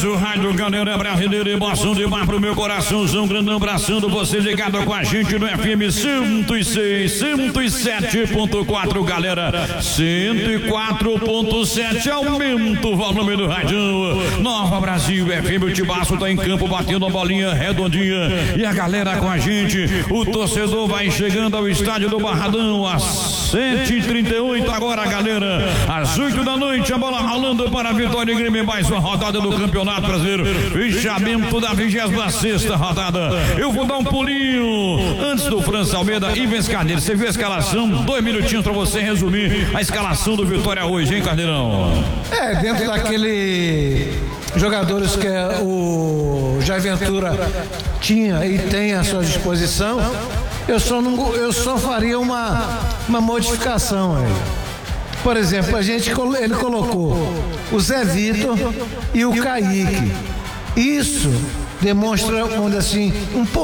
o rádio, galera brasileira, emoção demais pro meu coraçãozão, grandão, abraçando você ligado com a gente no FM 106, 107.4, galera, 104.7, aumenta o volume do rádio. Nova Brasil FM, o Tibaço tá em campo, batendo a bolinha redondinha, e a galera com a gente, o torcedor vai chegando ao estádio do Barradão, às 7h38 agora, galera, às 8 da noite, a bola rolando para a Vitória e Grêmio, mais uma rodada do Campeonato Brasileiro, fechamento da 26ª rodada. Eu vou dar um pulinho antes do França Almeida. Ivens Carneiro, você viu a escalação? 2 minutinhos para você resumir a escalação do Vitória hoje, hein, Carneirão? Dentro daquele jogadores que o Jair Ventura tinha e tem à sua disposição, eu só faria uma modificação aí. Por exemplo, ele colocou o Zé Vitor e o Kaique. Isso demonstra, vamos dizer assim, um pouco